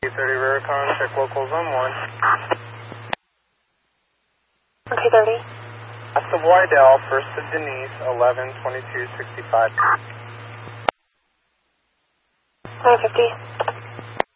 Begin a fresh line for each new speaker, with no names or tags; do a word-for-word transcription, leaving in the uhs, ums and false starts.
thirty Ruricon, check locals on one.
Okay, thirty.
Last of Wydell, first of Denise, eleven twenty-two sixty-five.
nine fifty.